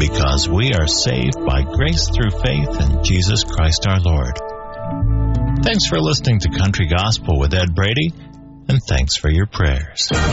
because we are saved by grace through faith in Jesus Christ our Lord. Thanks for listening to Country Gospel with Ed Brady, and thanks for your prayers.